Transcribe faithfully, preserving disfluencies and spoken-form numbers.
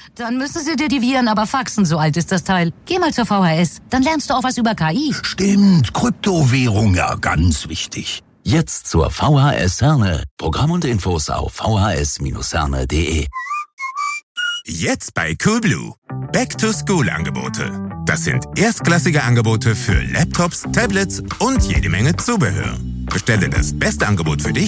Dann müsstest du dir die Viren aber faxen, so alt ist das Teil. Geh mal zur V H S, dann lernst du auch was über K I. Stimmt, Kryptowährung, ja, ganz wichtig. Jetzt zur V H S Herne. Programm und Infos auf v h s Bindestrich herne punkt d e. Jetzt bei Coolblue. Back-to-School-Angebote. Das sind erstklassige Angebote für Laptops, Tablets und jede Menge Zubehör. Bestelle das beste Angebot für dich